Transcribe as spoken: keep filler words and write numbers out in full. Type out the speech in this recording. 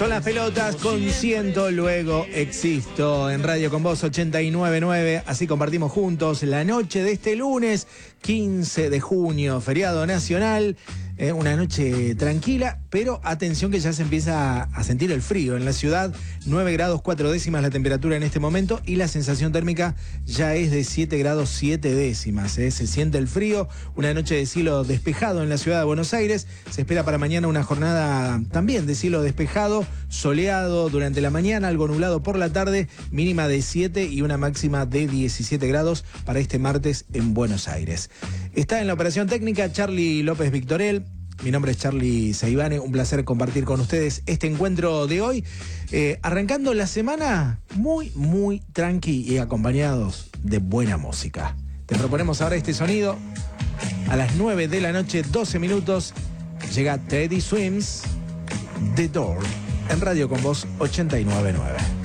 Son las pelotas con ciento, luego existo en Radio con Vos ochenta y nueve punto nueve. Así compartimos juntos la noche de este lunes quince de junio, feriado nacional. Eh, una noche tranquila, pero atención que ya se empieza a sentir el frío en la ciudad. nueve grados cuatro décimas la temperatura en este momento y la sensación térmica ya es de siete grados siete décimas. Eh. Se siente el frío, una noche de cielo despejado en la ciudad de Buenos Aires. Se espera para mañana una jornada también de cielo despejado, soleado durante la mañana, algo nublado por la tarde, mínima de siete y una máxima de diecisiete grados para este martes en Buenos Aires. Está en la operación técnica Charlie López Victorel. Mi nombre es Charlie Seivane, un placer compartir con ustedes este encuentro de hoy. Eh, arrancando la semana muy, muy tranqui y acompañados de buena música. Te proponemos ahora este sonido. A las nueve de la noche, doce minutos, llega Teddy Swims, The Door, en Radio con Vos ochenta y nueve punto nueve.